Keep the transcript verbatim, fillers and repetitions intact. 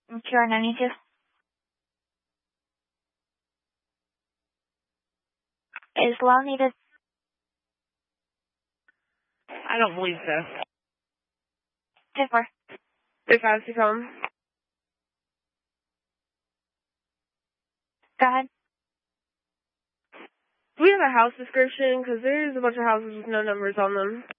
Sure, no need to. Is law needed? I don't believe so. ten four. If I was to come. Go ahead. Do we have a house description? Because there's a bunch of houses with no numbers on them.